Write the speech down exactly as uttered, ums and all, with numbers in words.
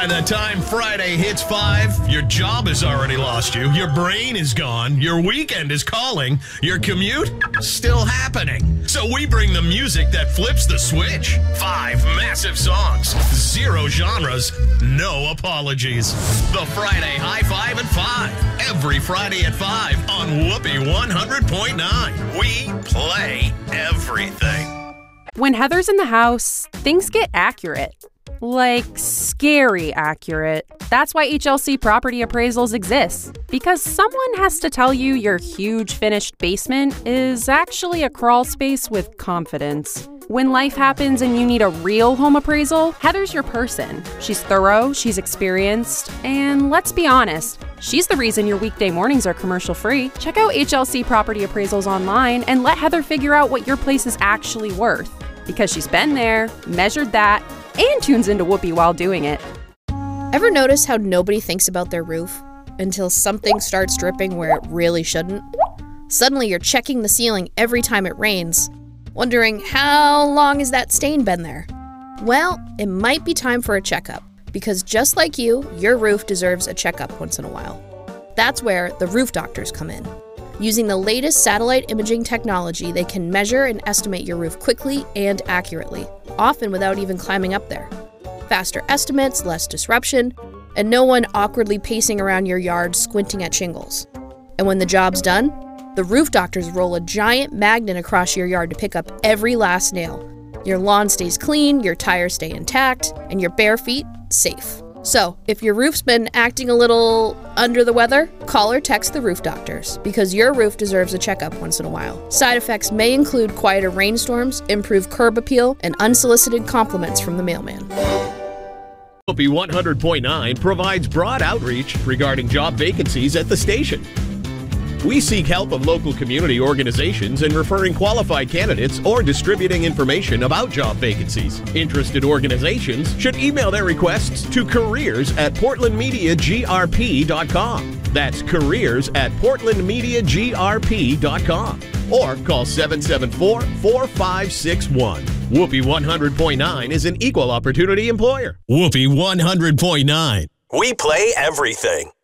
By the time Friday hits five, your job has already lost you, your brain is gone, your weekend is calling, your commute still happening. So we bring the music that flips the switch. Five massive songs, zero genres, no apologies. The Friday High Five at five. Every Friday at five on Whoopee one hundred point nine. We play everything. When Heather's in the house, things get accurate. Like, scary accurate. That's why H L C Property Appraisals exists. Because someone has to tell you your huge finished basement is actually a crawl space with confidence. When life happens and you need a real home appraisal, Heather's your person. She's thorough, she's experienced, and let's be honest, she's the reason your weekday mornings are commercial-free. Check out H L C Property Appraisals online and let Heather figure out what your place is actually worth. Because she's been there, measured that, and tunes into Whoopee while doing it. Ever notice how nobody thinks about their roof until something starts dripping where it really shouldn't? Suddenly you're checking the ceiling every time it rains, wondering how long has that stain been there? Well, it might be time for a checkup, because just like you, your roof deserves a checkup once in a while. That's where the roof doctors come in. Using the latest satellite imaging technology, they can measure and estimate your roof quickly and accurately, often without even climbing up there. Faster estimates, less disruption, and no one awkwardly pacing around your yard squinting at shingles. And when the job's done, the roof doctors roll a giant magnet across your yard to pick up every last nail. Your lawn stays clean, your tires stay intact, and your bare feet safe. So, if your roof's been acting a little under the weather, call or text the roof doctors, because your roof deserves a checkup once in a while. Side effects may include quieter rainstorms, improved curb appeal, and unsolicited compliments from the mailman. Whoopee one hundred point nine provides broad outreach regarding job vacancies at the station. We seek help of local community organizations in referring qualified candidates or distributing information about job vacancies. Interested organizations should email their requests to careers at portland media g r p dot com. That's careers at portland media g r p dot com. Or call seven seven four, four five six one. Whoopee one hundred point nine is an equal opportunity employer. Whoopee one hundred point nine. We play everything.